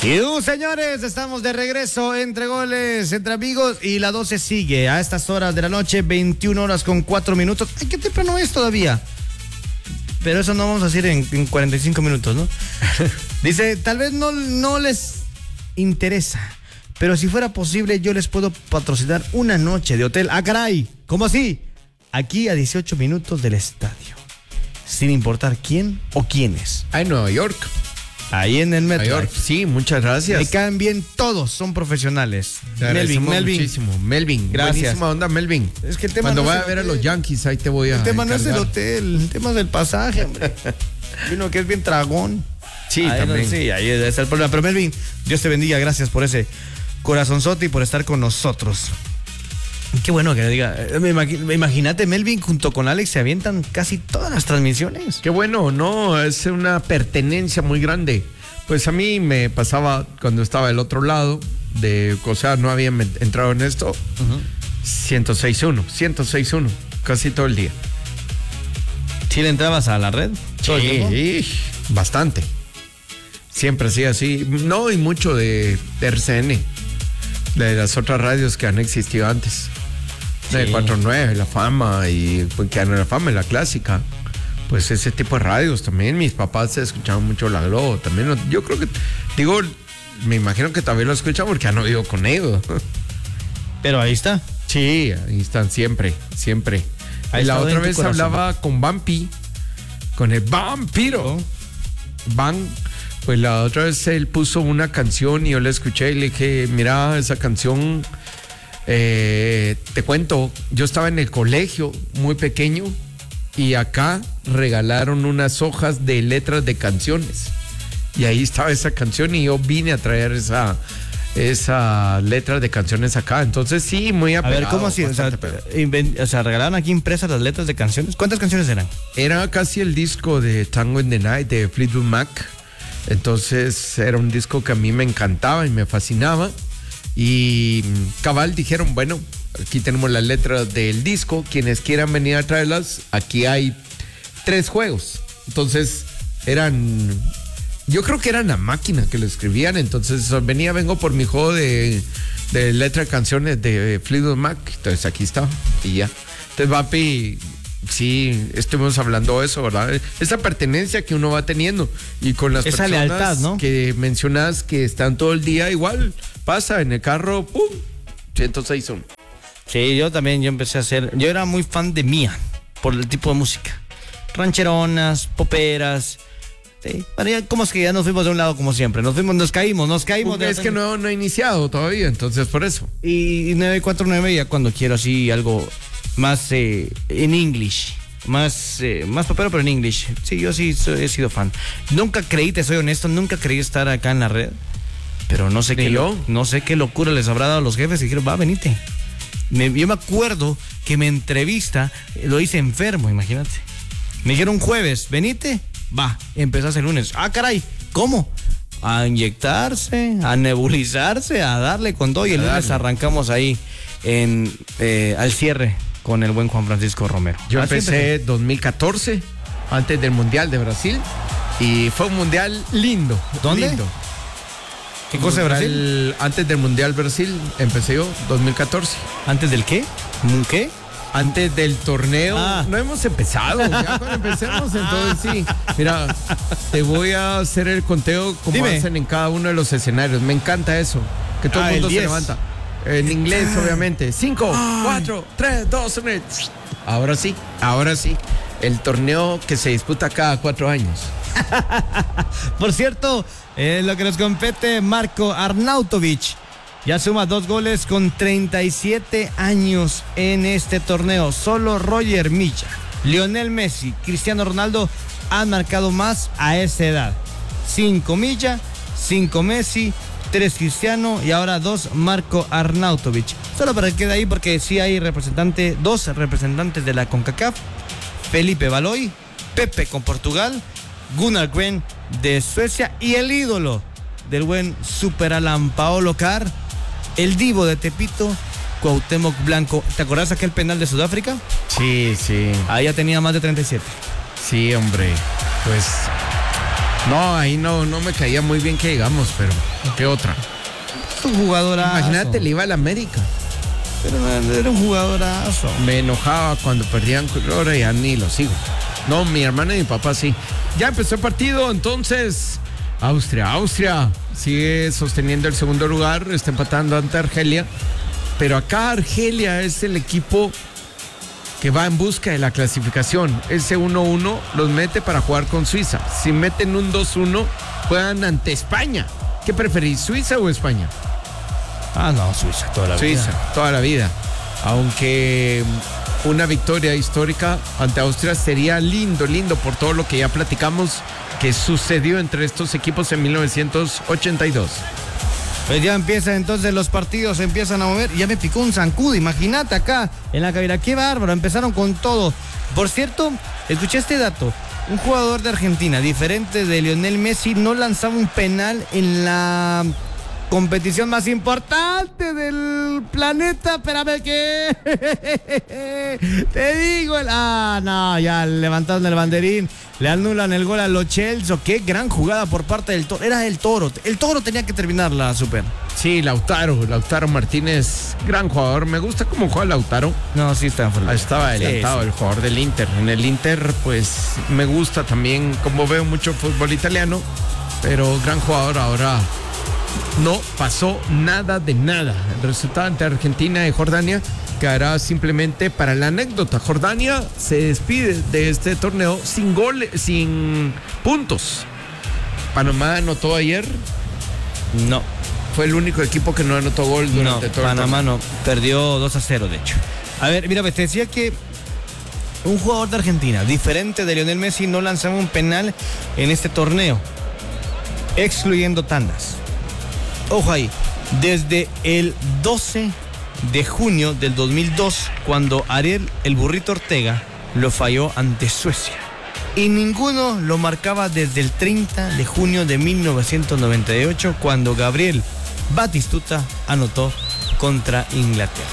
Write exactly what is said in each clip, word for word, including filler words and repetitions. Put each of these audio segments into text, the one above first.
Y uh, señores, estamos de regreso entre goles, entre amigos, y la doce sigue a estas horas de la noche, veintiuna horas con cuatro minutos. Ay, qué temprano es todavía. Pero eso no vamos a hacer en, en cuarenta y cinco minutos, ¿no? Dice, tal vez no, no les interesa, pero si fuera posible yo les puedo patrocinar una noche de hotel. ¡Ah, caray! ¿Cómo así? Aquí a dieciocho minutos del estadio, sin importar quién o quiénes. Ah, en Nueva York. Ahí en el metro. Nueva York. Sí, muchas gracias. Me caen bien todos, son profesionales. Melvin, Melvin. Muchísimo. Melvin, gracias. Buenísima onda, Melvin. Es que el tema Cuando no vaya es a ver hotel. a los Yankees, ahí te voy a El tema encargar. no es el hotel, el tema es el pasaje, hombre. Uno que es bien tragón. Sí, ahí también. No, sí, ahí está el problema. Pero Melvin, Dios te bendiga, gracias por ese corazonzote y por estar con nosotros. Qué bueno que le diga. Imagínate, Melvin junto con Alex se avientan casi todas las transmisiones. Qué bueno, ¿no? Es una pertenencia muy grande. Pues a mí me pasaba cuando estaba del otro lado, de, o sea, no había entrado en esto, uh-huh. ciento seis punto uno, ciento seis punto uno, casi todo el día. ¿Sí le entrabas a la red? Sí, bastante. Siempre así, así. No, y mucho de, de R C N, de las otras radios que han existido antes. Sí. De cuatro nueve, La Fama, y pues, que La Fama es la clásica. Pues ese tipo de radios también. Mis papás escuchaban mucho La Globo también. Yo creo que, digo, me imagino que también lo escuchan porque han oído con ellos. Pero ahí está. Sí, ahí están siempre, siempre. Ahí la otra vez hablaba con Vampi, con el Vampiro. Van, pues la otra vez él puso una canción y yo la escuché y le dije, mira, esa canción, eh, te cuento, yo estaba en el colegio muy pequeño y acá regalaron unas hojas de letras de canciones y ahí estaba esa canción y yo vine a traer esa esa letra de canciones acá, entonces sí, muy apegado. A ver, ¿cómo así? O sea, invent, o sea, regalaron aquí impresas las letras de canciones. ¿Cuántas canciones eran? Era casi el disco de Tango in the Night de Fleetwood Mac. Entonces era un disco que a mí me encantaba y me fascinaba y cabal dijeron, bueno, aquí tenemos las letras del disco, quienes quieran venir a traerlas, aquí hay tres juegos. Entonces eran, yo creo que eran a máquina que lo escribían, entonces venía, vengo por mi juego de, de letra de canciones de Fleetwood Mac, entonces aquí está y ya. Entonces papi, sí, estuvimos hablando de eso, ¿verdad? Esa pertenencia que uno va teniendo y con las esa personas lealtad, ¿no? Que mencionas que están todo el día igual, pasa en el carro, pum, ciento seis punto uno. Sí, yo también, yo empecé a hacer, yo era muy fan de Mía, por el tipo de música. Rancheronas, poperas. Sí, bueno, ya, como es que ya nos fuimos de un lado como siempre, nos fuimos, nos caímos, nos caímos. Es que no, no he iniciado todavía, entonces por eso. Y, y nueve cuatro nueve ya cuando quiero así algo más eh, en English, más, eh, más popero pero en English. Sí, yo sí soy, he sido fan. Nunca creí, te soy honesto, nunca creí estar acá en la red, pero no sé qué, yo? no sé qué locura les habrá dado a los jefes y dijeron, va, venite. Me, yo me acuerdo que mi entrevista lo hice enfermo, imagínate. Me dijeron jueves, venite, va, empezás el lunes. Ah, caray, ¿cómo? A inyectarse, a nebulizarse, a darle con todo. Y el lunes arrancamos ahí en eh, al cierre con el buen Juan Francisco Romero. Yo Así empecé empecé. dos mil catorce, antes del Mundial de Brasil, y fue un Mundial lindo. ¿Dónde? Lindo. ¿Qué cosa de Brasil? Antes del Mundial Brasil, empecé yo, dos mil catorce. ¿Antes del qué? ¿Qué? Antes del torneo, ah. no hemos empezado, ya cuando empecemos, entonces sí. Mira, te voy a hacer el conteo como Dime. hacen en cada uno de los escenarios. Me encanta eso, que todo ah, el mundo el se levanta. En inglés, obviamente. Cinco, Ay. cuatro, tres, dos, uno. Ahora sí, ahora sí. El torneo que se disputa cada cuatro años. Por cierto, eh, lo que nos compete, Marko Arnautovic ya suma dos goles con treinta y siete años en este torneo. Solo Roger Milla, Lionel Messi, Cristiano Ronaldo han marcado más a esa edad. Cinco Milla, cinco Messi, tres Cristiano y ahora dos Marko Arnautovic. Solo para que quede ahí porque sí hay representante, dos representantes de la CONCACAF, Felipe Baloy, Pepe con Portugal, Gunnar Gren de Suecia y el ídolo del buen Super Alan Paolo Carr, el divo de Tepito, Cuauhtémoc Blanco. ¿Te acordás aquel penal de Sudáfrica? Sí, sí. Ahí ya tenía más de treinta y siete. Sí, hombre. Pues No, ahí no, no me caía muy bien que digamos, pero ¿qué otra? Un jugadorazo. Imagínate, le iba a la América. Pero era un jugadorazo. Me enojaba cuando perdían, ahora ya ni lo sigo. No, mi hermana y mi papá sí. Ya empezó el partido, entonces Austria, Austria sigue sosteniendo el segundo lugar, está empatando ante Argelia. Pero acá Argelia es el equipo que va en busca de la clasificación. Ese uno uno los mete para jugar con Suiza. Si meten un dos uno, juegan ante España. ¿Qué preferís, Suiza o España? Ah, no, Suiza, toda la Suiza, vida. toda la vida. Aunque una victoria histórica ante Austria sería lindo, lindo por todo lo que ya platicamos que sucedió entre estos equipos en mil novecientos ochenta y dos. Pues ya empiezan entonces los partidos, se empiezan a mover. Ya me picó un zancudo, imagínate acá en la cabina. Qué bárbaro, empezaron con todo. Por cierto, escuché este dato. Un jugador de Argentina, diferente de Lionel Messi, no lanzaba un penal en la competición más importante del planeta. Espérame que te digo el... Ah, no, ya levantaron el banderín, le anulan el gol a los Chelsea. Qué gran jugada por parte del Toro. Era el Toro, el Toro tenía que terminar la Super. Sí, Lautaro, Lautaro Martínez, gran jugador. Me gusta cómo juega Lautaro. No, sí está en forma. Estaba adelantado, sí, sí, el jugador del Inter. En el Inter, pues me gusta también, como veo mucho fútbol italiano, pero gran jugador. Ahora no pasó nada de nada. El resultado ante Argentina y Jordania quedará simplemente para la anécdota. Jordania se despide de este torneo sin goles, sin puntos. Panamá anotó ayer. No. Fue el único equipo que no anotó gol durante no, todo el Panamá torneo. no, perdió dos a cero de hecho. A ver, mira, te decía que un jugador de Argentina, diferente de Lionel Messi, no lanzaba un penal en este torneo, excluyendo tandas. Ojo ahí, desde el doce de junio del dos mil dos, cuando Ariel el Burrito Ortega lo falló ante Suecia. Y ninguno lo marcaba desde el treinta de junio de mil novecientos noventa y ocho, cuando Gabriel Batistuta anotó contra Inglaterra.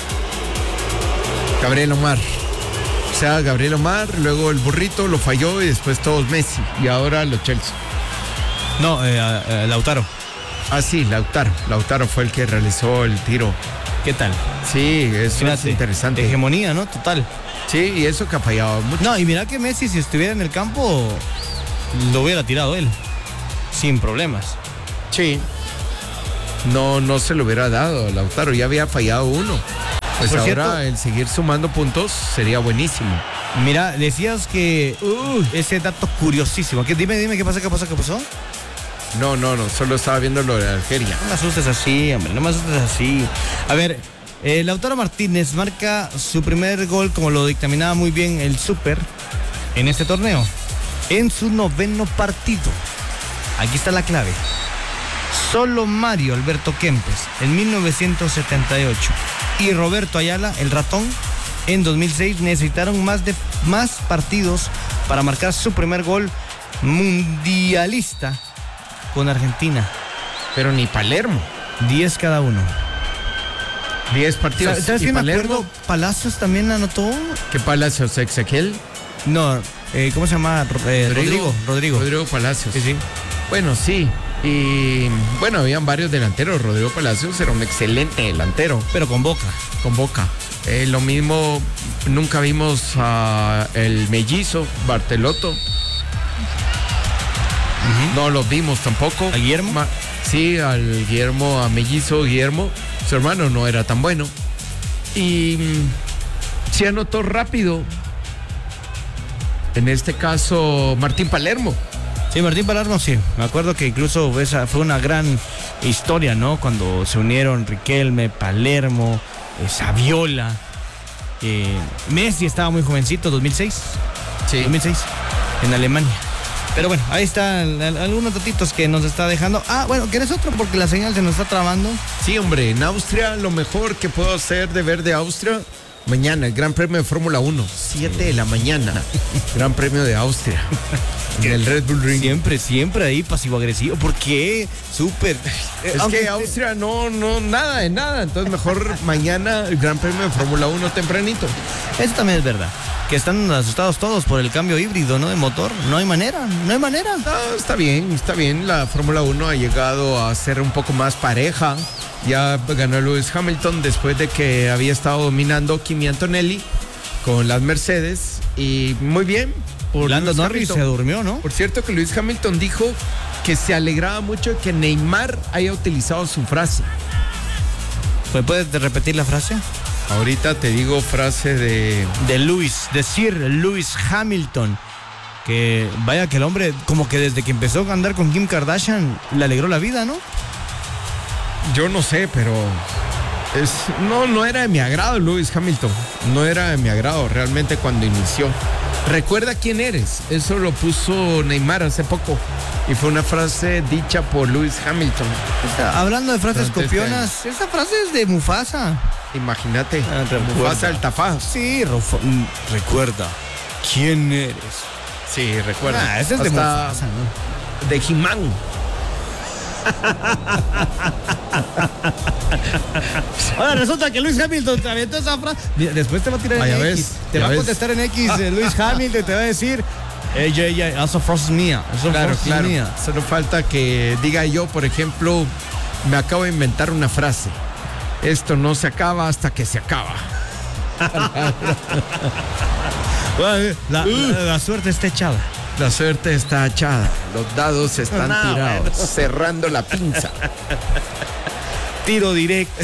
Gabriel Omar. O sea, Gabriel Omar, luego el Burrito lo falló y después todos Messi. Y ahora los Chelsea. No, eh, eh, Lautaro. Ah, sí, Lautaro. Lautaro fue el que realizó el tiro. ¿Qué tal? Sí, eso Fíjate, es interesante. Hegemonía, ¿no? Total. Sí, y eso que ha fallado mucho. No, y mira que Messi, si estuviera en el campo, lo hubiera tirado él. Sin problemas. Sí. No, no se lo hubiera dado. Lautaro ya había fallado uno. Pues Por ahora cierto, el seguir sumando puntos sería buenísimo. Mira, decías que uh, ese dato curiosísimo. ¿Qué, dime, dime, ¿qué pasa, qué pasa, qué pasó? No, no, no, solo estaba viendo lo de Argelia. No me asustes así, hombre, no me asustes así. A ver, eh, Lautaro Martínez marca su primer gol, como lo dictaminaba muy bien el Super, en este torneo, en su noveno partido. Aquí está la clave. Solo Mario Alberto Kempes en mil novecientos setenta y ocho y Roberto Ayala, el ratón, en dos mil seis necesitaron más, de, más partidos para marcar su primer gol mundialista con Argentina. Pero ni Palermo. diez cada uno. diez partidos. ¿Sabes, ¿sabes ¿Y qué me Palermo? acuerdo? Palacios también anotó. ¿Qué Palacios? ¿Ezequiel? No, eh, ¿cómo se llama? Eh, Rodrigo. Rodrigo. Rodrigo Palacios. Sí, sí. Bueno, sí. Y bueno, habían varios delanteros. Rodrigo Palacios era un excelente delantero. Pero con Boca. Con Boca. Eh, lo mismo, nunca vimos a el mellizo Bartelotto. Uh-huh. No lo vimos tampoco. ¿A Guillermo? Ma- sí, al Guillermo, a mellizo Guillermo. Su hermano no era tan bueno. Y mm, se anotó rápido. En este caso, Martín Palermo. Sí, Martín Palermo, sí. Me acuerdo que incluso esa fue una gran historia, ¿no? Cuando se unieron Riquelme, Palermo, eh, Saviola. Eh, Messi estaba muy jovencito, dos mil seis. Sí. dos mil seis, en Alemania. Pero bueno, ahí están algunos datitos que nos está dejando. Ah, bueno, ¿quieres otro? Porque la señal se nos está trabando. Sí, hombre, en Austria lo mejor que puedo hacer de ver de Austria Mañana, el Gran Premio de Fórmula uno, siete de la mañana. Gran Premio de Austria. En el Red Bull Ring. Siempre, siempre ahí pasivo-agresivo. ¿Por qué? Súper. Es que Austria no, no, nada de nada. Entonces mejor mañana el Gran Premio de Fórmula uno tempranito. Eso también es verdad. Que están asustados todos por el cambio híbrido, ¿no? De motor. No hay manera, no hay manera. No, está bien, está bien. La Fórmula uno ha llegado a ser un poco más pareja. Ya ganó Lewis Hamilton después de que había estado dominando Kimi Antonelli con las Mercedes. Y muy bien. Por Lando Norris se durmió, ¿no? Por cierto que Lewis Hamilton dijo que se alegraba mucho de que Neymar haya utilizado su frase. ¿Me puedes repetir la frase? Ahorita te digo frase de... De Lewis, de Sir Lewis Hamilton. Que vaya que el hombre, como que desde que empezó a andar con Kim Kardashian, le alegró la vida, ¿no? Yo no sé, pero... Es, no, no era de mi agrado Lewis Hamilton. No era de mi agrado realmente cuando inició. Recuerda quién eres. Eso lo puso Neymar hace poco. Y fue una frase dicha por Lewis Hamilton. Está, hablando de frases copionas, esa frase es de Mufasa. Imagínate. Ah, Mufasa el Tafaz. Sí, Rufo, recuerda quién eres. Sí, recuerda. Ah, ese es de Mufasa, ¿no? De He-Man. Ahora resulta que Lewis Hamilton te aventó esa frase. Después te va a tirar Vaya en ves, X. Te ya va a ves. contestar en X eh, Lewis Hamilton, te va a decir, ella, ella, esa frase es mía. Esa Claro, frase claro. es mía. Solo falta que diga yo, por ejemplo, me acabo de inventar una frase. Esto no se acaba hasta que se acaba. Bueno, la, la, la suerte está echada. La suerte está echada. Los dados están No, tirados. bueno. Cerrando la pinza. Tiro directo.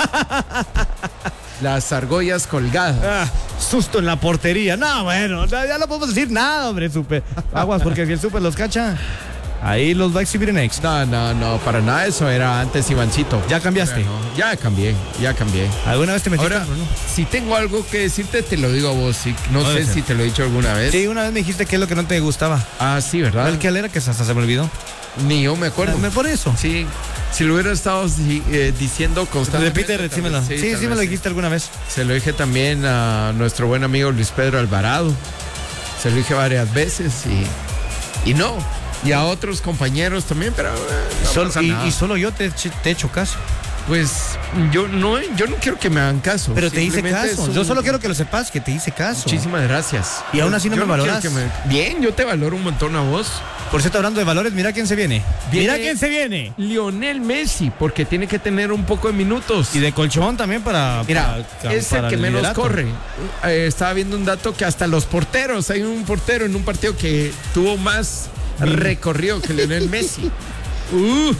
Las argollas colgadas. Ah, susto en la portería. No, bueno, ya, ya no podemos decir nada, hombre, Super. Aguas, porque si el Super los cacha, ahí los va a exhibir en X. No, no, no, para nada. Eso era antes Ivancito. ¿Ya cambiaste? Bueno, ya cambié, ya cambié. ¿Alguna vez te metiste? Ahora, o no? si tengo algo que decirte, te lo digo a vos. Sí, no Puede sé ser. si te lo he dicho alguna vez. Sí, una vez me dijiste que es lo que no te gustaba. Ah, sí, ¿verdad? ¿El que era que hasta se me olvidó? Ni yo me acuerdo. Me- Por eso. Sí, si lo hubiera estado si- eh, diciendo constantemente. Repite, tal decímelo. vez, Sí, sí, tal me vez lo dijiste alguna vez. Se lo dije también a nuestro buen amigo Luis Pedro Alvarado. Se lo dije varias veces y, y no. Y a otros compañeros también, pero eh, no Sol- pasa y, nada. y solo yo te, te he hecho caso. Pues yo no, yo no quiero que me hagan caso. Pero te hice Simplemente caso. es un- Yo solo quiero que lo sepas, que te hice caso. Muchísimas gracias. Y aún así no Yo me quiero valoras. que me- Bien, yo te valoro un montón a vos. Por cierto, hablando de valores, mira quién se viene. Viene- Mira quién se viene. Lionel Messi, porque tiene que tener un poco de minutos. Y de colchón también para. Mira, para- es el para que menos liderato. corre. Eh, estaba viendo un dato que hasta los porteros, hay un portero en un partido que tuvo más recorrido que Lionel Messi. Uh,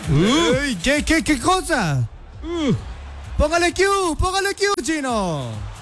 Uy, ¿qué, qué, qué cosa? Póngale Q, póngale Q, chino.